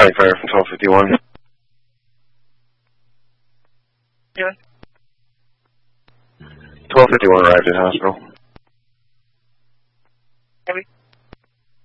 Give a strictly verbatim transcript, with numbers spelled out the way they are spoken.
Charlie Fire from twelve fifty-one. Yeah. twelve fifty-one arrived at hospital. Copy.